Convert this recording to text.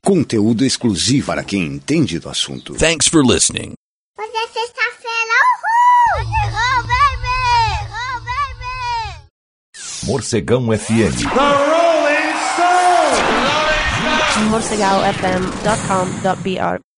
Conteúdo exclusivo para quem entende do assunto. Thanks for listening. Hoje é sexta-feira, uhul! Oh, baby! Oh, baby! Morcegão FM. The Rolling Stones! morcegaofm.com.br